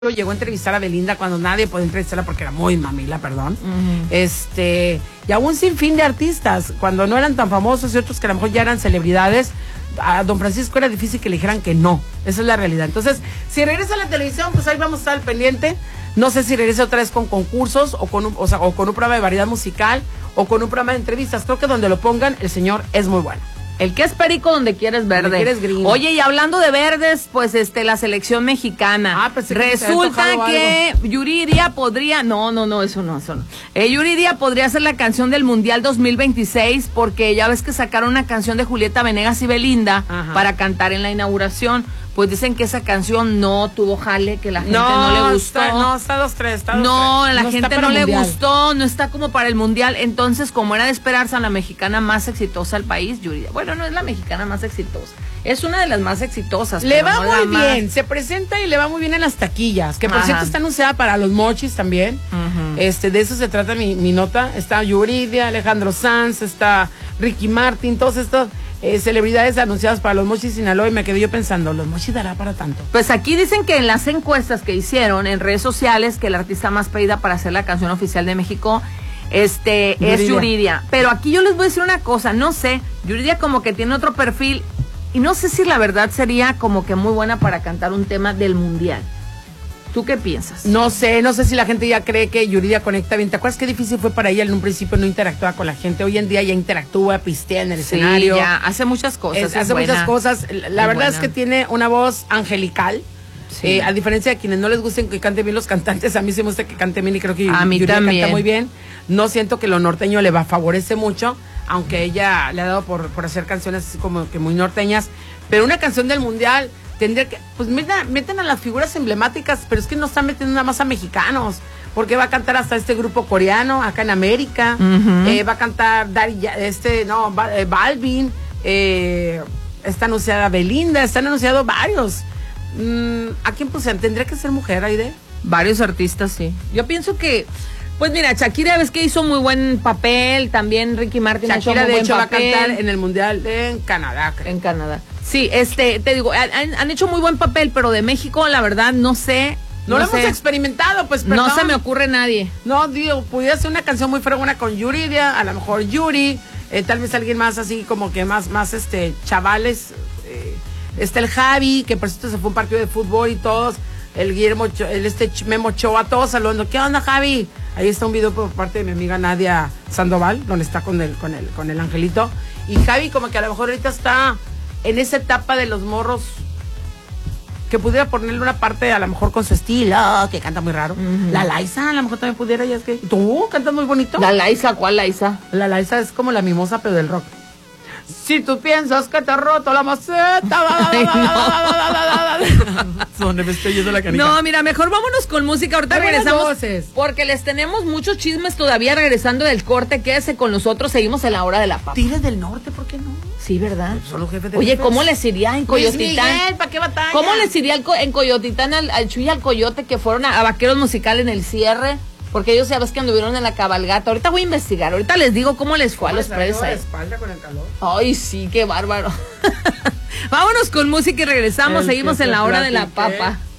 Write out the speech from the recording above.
llegó a entrevistar a Belinda cuando nadie podía entrevistarla porque era muy mamila, perdón. Y a un sinfín de artistas, cuando no eran tan famosos y otros que a lo mejor ya eran celebridades, a don Francisco era difícil que le dijeran que no. Esa es la realidad. Entonces, si regresa a la televisión, pues ahí vamos a estar al pendiente. No sé si regresa otra vez con concursos o con un programa de variedad musical o con un programa de entrevistas. Creo que donde lo pongan, el señor es muy bueno. El que es perico donde quieres verde. Donde quieres gringo. Oye, y hablando de verdes, pues la selección mexicana. Pues resulta que Yuridia podría... No, eso no. Yuridia podría ser la canción del Mundial 2026 porque ya ves que sacaron una canción de Julieta Venegas y Belinda para cantar en la inauguración. Pues dicen que esa canción no tuvo jale, que la gente no le gustó. Está 2-3. No, la gente no le gustó, no está como para el Mundial. Entonces, como era de esperarse, a la mexicana más exitosa del país, Yuridia. Bueno, no es la mexicana más exitosa, es una de las más exitosas. Le va muy bien, se presenta y le va muy bien en las taquillas, que por cierto está anunciada para los Mochis también. De eso se trata mi nota. Está Yuridia, Alejandro Sanz, está Ricky Martin, todos estos celebridades anunciadas para los Mochis Sinaloa, y me quedé yo pensando, ¿los Mochis dará para tanto? Pues aquí dicen que en las encuestas que hicieron en redes sociales, que la artista más pedida para hacer la canción oficial de México es Yuridia. Pero aquí yo les voy a decir una cosa, no sé, Yuridia como que tiene otro perfil y no sé si la verdad sería como que muy buena para cantar un tema del Mundial. ¿Tú qué piensas? No sé si la gente ya cree que Yuridia conecta bien. ¿Te acuerdas qué difícil fue para ella en un principio no interactuar con la gente? Hoy en día ya interactúa, pistea en el escenario. Ya hace muchas cosas. Muchas cosas. La verdad es que tiene una voz angelical. Sí. A diferencia de quienes no les gusten que canten bien los cantantes, a mí sí me gusta que cante bien y creo que Yuridia canta muy bien. No siento que lo norteño le favorece mucho, aunque ella le ha dado por hacer canciones así como que muy norteñas. Pero una canción del Mundial... tendría que, pues meten a las figuras emblemáticas, pero es que no están metiendo nada más a mexicanos, porque va a cantar hasta este grupo coreano acá en América, va a cantar Balvin, está anunciada Belinda, están anunciados varios. ¿A quién pusieron? ¿Tendría que ser mujer, Aide? Varios artistas, sí. Yo pienso que, pues mira, Shakira ves que hizo muy buen papel, también Ricky Martin Shakira de hecho va a cantar en el Mundial en Canadá, creo. En Canadá. Sí, te digo, han hecho muy buen papel, pero de México, la verdad, no sé. No lo hemos experimentado, pues, perdón. No se me ocurre nadie. No, digo, pudiera ser una canción muy fregona con Yuridia, a lo mejor Yuri, tal vez alguien más así como que más chavales. Está el Javi, que por cierto se fue a un partido de fútbol y todos, el Guillermo, Memo Ochoa, todos saludando. ¿Qué onda, Javi? Ahí está un video por parte de mi amiga Nadia Sandoval, donde está con el angelito. Y Javi como que a lo mejor ahorita está en esa etapa de los morros que pudiera ponerle una parte a lo mejor con su estilo, que canta muy raro. La Laisa a lo mejor también pudiera, ya es que tú cantas muy bonito. La Laisa, ¿cuál Laisa? La Laisa es como la mimosa pero del rock. Si tú piensas que te ha roto la maceta. ¿Dónde me estoy yendo la canica? No, mira, mejor vámonos con música. Ahorita regresamos. Porque les tenemos muchos chismes todavía regresando del corte. Quédese con nosotros. Seguimos en la hora de la papa. Tigres del Norte, ¿por qué no? Sí, ¿verdad? Son los jefes de Oye, jefes. ¿cómo les iría en Coyotitán? Miguel, ¿para qué batalla? ¿Cómo les iría en Coyotitán al Chuy y al Coyote que fueron a Vaqueros Musical en el cierre? Porque ellos sabes que anduvieron en la cabalgata. Ahorita voy a investigar. Ahorita les digo cómo les fue a los presos. Espalda con el calor. Ay, sí, qué bárbaro. Vámonos con música y regresamos. Seguimos en la hora de la papa.